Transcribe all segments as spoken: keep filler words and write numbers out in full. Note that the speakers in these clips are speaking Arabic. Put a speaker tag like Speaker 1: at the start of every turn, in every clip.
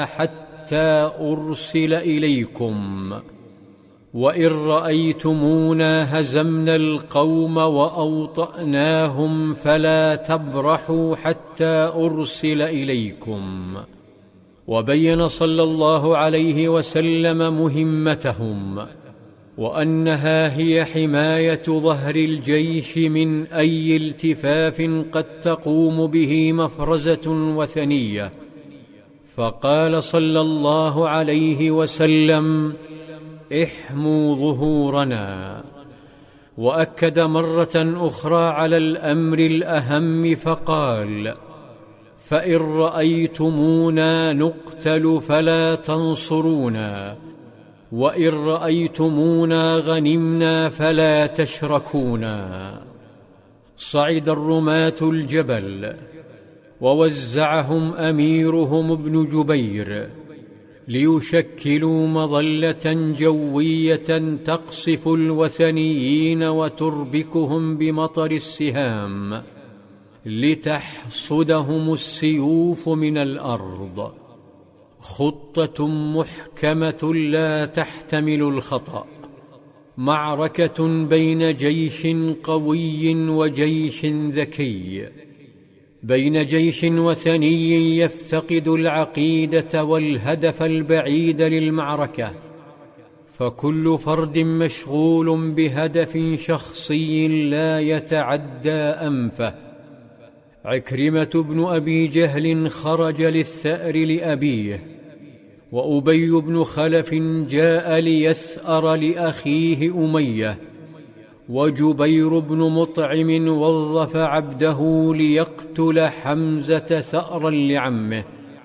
Speaker 1: حتى أرسل إليكم، وإن رأيتمونا هزمنا القوم وأوطأناهم فلا تبرحوا حتى أرسل إليكم. وبين صلى الله عليه وسلم مهمتهم، وأنها هي حماية ظهر الجيش من أي التفاف قد تقوم به مفرزة وثنية. فقال صلى الله عليه وسلم: احموا ظهورنا. وأكد مرة أخرى على الأمر الأهم فقال: فإن رأيتمونا نقتل فلا تنصرونا، وإن رأيتمونا غنمنا فلا تشركونا. صعد الرماة الجبل ووزعهم أميرهم ابن جبير ليشكلوا مظلة جوية تقصف الوثنيين وتربكهم بمطر السهام لتحصدهم السيوف من الأرض. خطة محكمة لا تحتمل الخطأ، معركة بين جيش قوي وجيش ذكي، بين جيش وثني يفتقد العقيدة والهدف البعيد للمعركة، فكل فرد مشغول بهدف شخصي لا يتعدى أنفه. عكرمة بن أبي جهل خرج للثأر لأبيه، وأبي بن خلف جاء ليثأر لأخيه أمية، وجبير بن مطعم وظف عبده ليقتل حمزة ثأرا لعمه.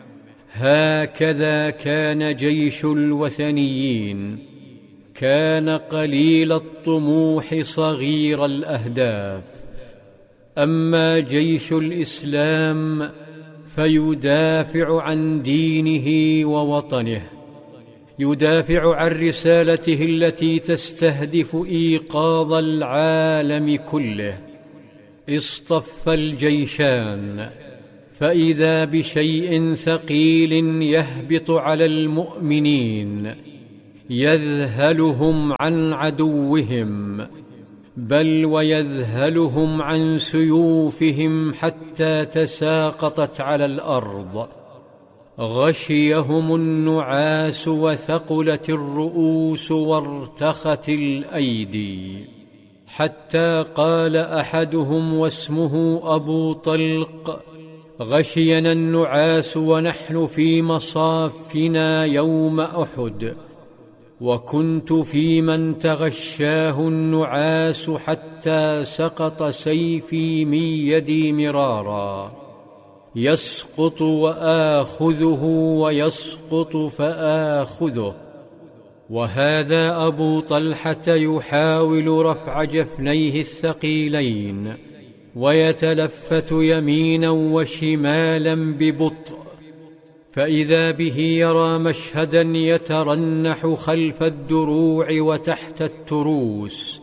Speaker 1: هكذا كان جيش الوثنيين، كان قليل الطموح صغير الأهداف. أما جيش الإسلام فيدافع عن دينه ووطنه، يدافع عن رسالته التي تستهدف إيقاظ العالم كله. اصطف الجيشان، فإذا بشيء ثقيل يهبط على المؤمنين يذهلهم عن عدوهم، بل ويذهلهم عن سيوفهم حتى تساقطت على الأرض. غشيهم النعاس وثقلت الرؤوس وارتخت الأيدي، حتى قال أحدهم واسمه أبو طلق: غشينا النعاس ونحن في مصافنا يوم أحد، وكنت في من تغشاه النعاس حتى سقط سيفي من يدي مرارا، يسقط وآخذه ويسقط فآخذه. وهذا أبو طلحة يحاول رفع جفنيه الثقيلين ويتلفت يمينا وشمالا ببطء، فإذا به يرى مشهدا يترنح خلف الدروع وتحت التروس،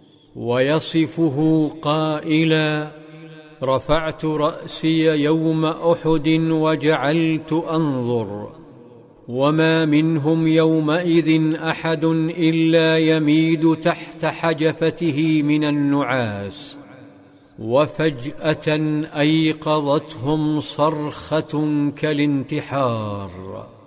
Speaker 1: ويصفه قائلا: رفعت رأسي يوم أحد وجعلت أنظر، وما منهم يومئذ أحد إلا يميد تحت حجفته من النعاس. وفجأة أيقظتهم صرخة كالانتحار.